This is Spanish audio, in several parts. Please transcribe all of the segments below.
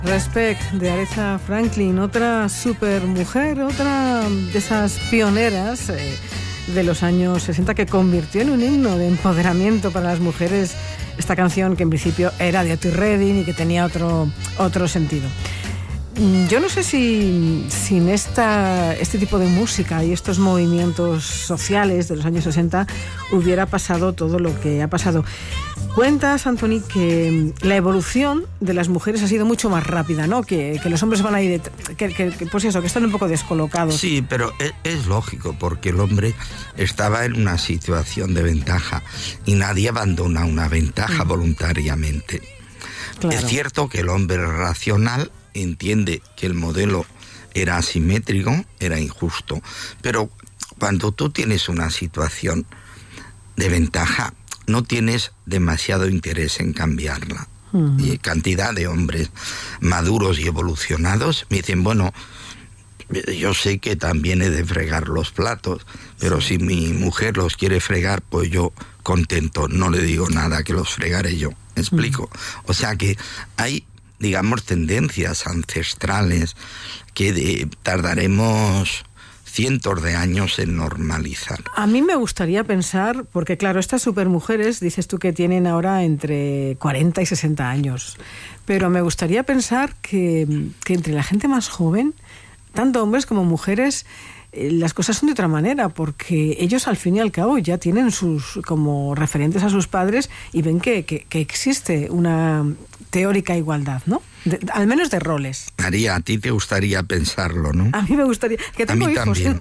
Respect, de Aretha Franklin, otra supermujer, otra de esas pioneras de los años 60 que convirtió en un himno de empoderamiento para las mujeres esta canción, que en principio era de Otis Redding y que tenía otro sentido. Yo no sé si sin este tipo de música y estos movimientos sociales de los años 60 hubiera pasado todo lo que ha pasado. Cuentas, Antoni, que la evolución de las mujeres ha sido mucho más rápida, ¿no? Que los hombres van a ir... pues eso, que están un poco descolocados. Sí, pero es lógico, porque el hombre estaba en una situación de ventaja y nadie abandona una ventaja voluntariamente. Claro. Es cierto que el hombre racional entiende que el modelo era asimétrico, era injusto, pero cuando tú tienes una situación de ventaja, no tienes demasiado interés en cambiarla. Y cantidad de hombres maduros y evolucionados me dicen, bueno, yo sé que también he de fregar los platos, pero si mi mujer los quiere fregar, pues yo contento, no le digo nada, que los fregaré yo. ¿Me explico? O sea que hay, digamos, tendencias ancestrales que tardaremos cientos de años en normalizar. A mí me gustaría pensar, porque claro, estas supermujeres, dices tú que tienen ahora entre 40 y 60 años, pero me gustaría pensar que entre la gente más joven, tanto hombres como mujeres, las cosas son de otra manera, porque ellos al fin y al cabo ya tienen como referentes a sus padres y ven que existe una teórica igualdad, ¿no? Al menos de roles. María, a ti te gustaría pensarlo, ¿no? A mí me gustaría, que tengo hijos. También.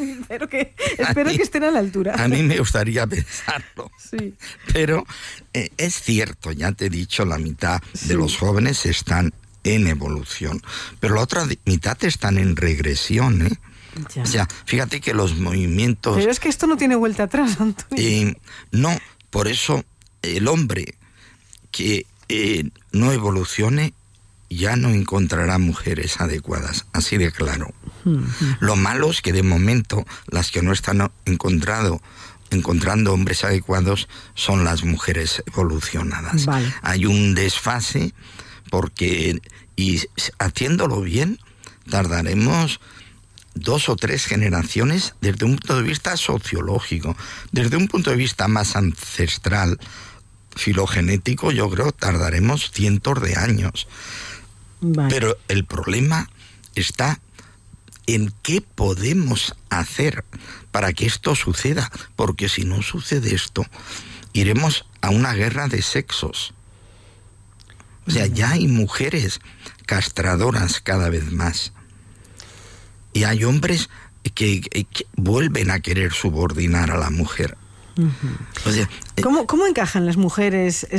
espero que estén a la altura. A mí me gustaría pensarlo. Sí. Pero es cierto, ya te he dicho, la mitad de los jóvenes están en evolución, pero la otra mitad están en regresión, ¿eh? Ya. O sea, fíjate que los movimientos... Pero es que esto no tiene vuelta atrás, Antonio. No, por eso el hombre que no evolucione ya no encontrará mujeres adecuadas, así de claro. Lo malo es que de momento las que no están encontrando hombres adecuados son las mujeres evolucionadas. Vale. Hay un desfase porque, y haciéndolo bien, tardaremos 2 o 3 generaciones desde un punto de vista sociológico. Desde un punto de vista más ancestral, filogenético, yo creo tardaremos cientos de años. Vale. Pero el problema está en qué podemos hacer para que esto suceda, porque si no sucede esto, iremos a una guerra de sexos. O sea, ya hay mujeres castradoras cada vez más. Y hay hombres que vuelven a querer subordinar a la mujer. O sea, ¿Cómo encajan las mujeres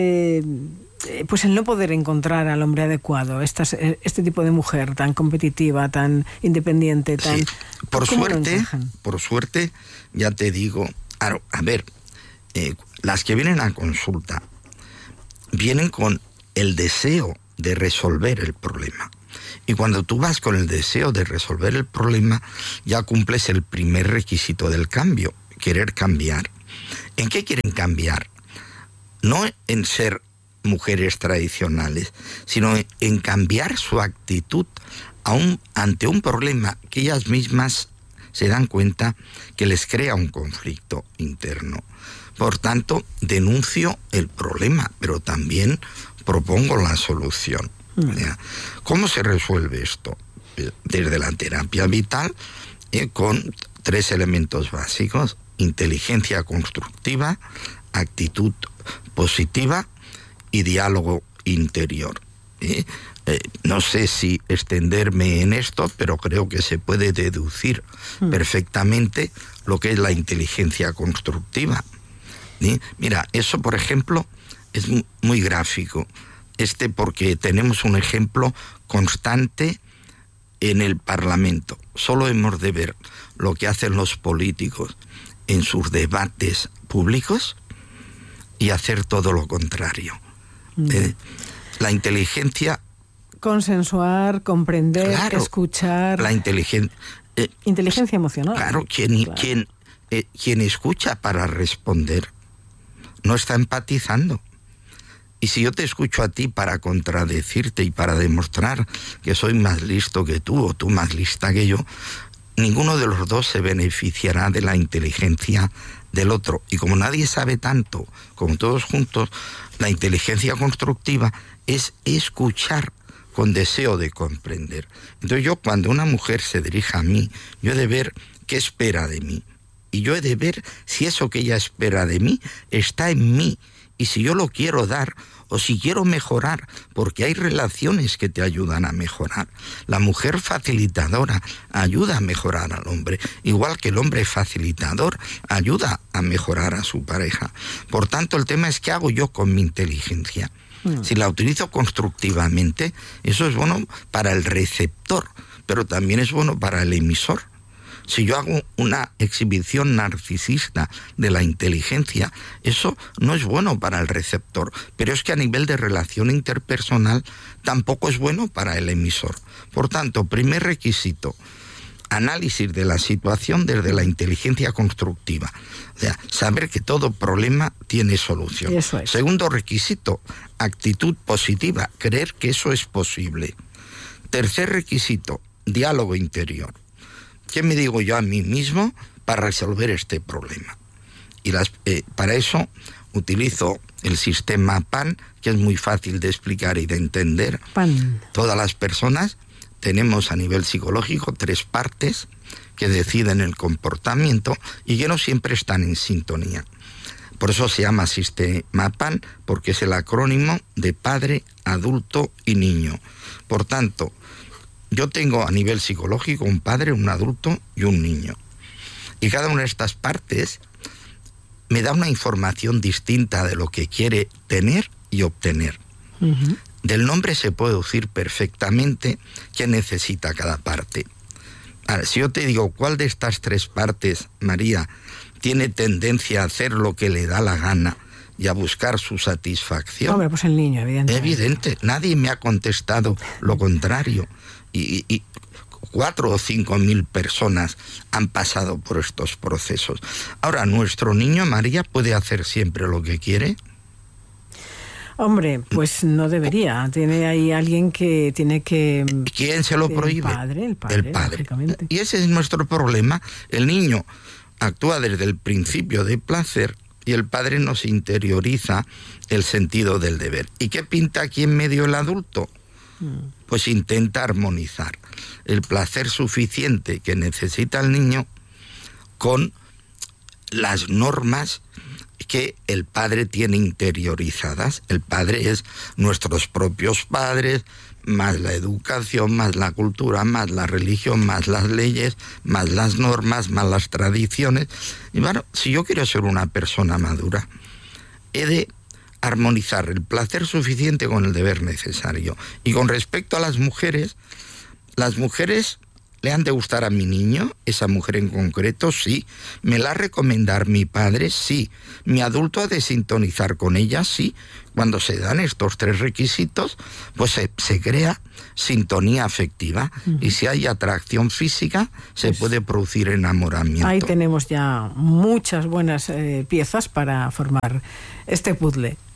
pues el no poder encontrar al hombre adecuado, este tipo de mujer tan competitiva, tan independiente, tan... Sí. Por suerte, ya te digo, a ver, las que vienen a consulta vienen con el deseo de resolver el problema. Y cuando tú vas con el deseo de resolver el problema, ya cumples el primer requisito del cambio, querer cambiar. ¿En qué quieren cambiar? No en ser mujeres tradicionales, sino en cambiar su actitud ante un problema que ellas mismas se dan cuenta que les crea un conflicto interno. Por tanto, denuncio el problema, pero también propongo la solución. ¿Cómo se resuelve esto? Desde la terapia vital, con 3 elementos básicos: inteligencia constructiva, actitud positiva y diálogo interior. No sé si extenderme en esto, pero creo que se puede deducir perfectamente lo que es la inteligencia constructiva. Mira, eso, por ejemplo, es muy gráfico. Porque tenemos un ejemplo constante en el Parlamento. Solo hemos de ver lo que hacen los políticos en sus debates públicos y hacer todo lo contrario. La inteligencia... Consensuar, comprender, claro, escuchar... La inteligencia emocional. Claro, quien escucha para responder no está empatizando. Y si yo te escucho a ti para contradecirte y para demostrar que soy más listo que tú o tú más lista que yo, ninguno de los dos se beneficiará de la inteligencia del otro. Y como nadie sabe tanto como todos juntos, la inteligencia constructiva es escuchar con deseo de comprender. Entonces yo, cuando una mujer se dirija a mí, yo he de ver qué espera de mí. Y yo he de ver si eso que ella espera de mí está en mí. Y si yo lo quiero dar o si quiero mejorar, porque hay relaciones que te ayudan a mejorar. La mujer facilitadora ayuda a mejorar al hombre, igual que el hombre facilitador ayuda a mejorar a su pareja. Por tanto, el tema es qué hago yo con mi inteligencia. Si la utilizo constructivamente, eso es bueno para el receptor, pero también es bueno para el emisor. Si yo hago una exhibición narcisista de la inteligencia, eso no es bueno para el receptor, pero es que a nivel de relación interpersonal tampoco es bueno para el emisor. Por tanto, primer requisito, análisis de la situación desde la inteligencia constructiva. O sea, saber que todo problema tiene solución. Eso es. Segundo requisito, actitud positiva, creer que eso es posible. Tercer requisito, diálogo interior. ¿Qué me digo yo a mí mismo para resolver este problema? Y para eso utilizo el sistema PAN, que es muy fácil de explicar y de entender. PAN. Todas las personas tenemos a nivel psicológico 3 partes que deciden el comportamiento y que no siempre están en sintonía. Por eso se llama sistema PAN, porque es el acrónimo de padre, adulto y niño. Por tanto, yo tengo a nivel psicológico un padre, un adulto y un niño. Y cada una de estas partes me da una información distinta de lo que quiere tener y obtener. Uh-huh. Del nombre se puede decir perfectamente qué necesita cada parte. Ahora, si yo te digo cuál de estas 3 partes, María, tiene tendencia a hacer lo que le da la gana y a buscar su satisfacción. Hombre, pues el niño, evidentemente. Evidente, nadie me ha contestado lo contrario. Y 4 o 5 mil personas han pasado por estos procesos. Ahora, ¿nuestro niño, María, puede hacer siempre lo que quiere? Hombre, pues no debería. Tiene ahí alguien que tiene que... ¿Quién se lo prohíbe? El padre. Y ese es nuestro problema. El niño actúa desde el principio de placer y el padre nos interioriza el sentido del deber. ¿Y qué pinta aquí en medio el adulto? Pues intenta armonizar el placer suficiente que necesita el niño con las normas que el padre tiene interiorizadas. El padre es nuestros propios padres, más la educación, más la cultura, más la religión, más las leyes, más las normas, más las tradiciones. Y bueno, si yo quiero ser una persona madura, he de armonizar el placer suficiente con el deber necesario. Y con respecto a las mujeres le han de gustar a mi niño, esa mujer en concreto, sí. ¿Me la ha recomendar mi padre? Sí. ¿Mi adulto ha de sintonizar con ella? Sí. Cuando se dan estos 3 requisitos, pues se crea sintonía afectiva. Uh-huh. Y si hay atracción física, se puede producir enamoramiento. Ahí tenemos ya muchas buenas piezas para formar este puzzle.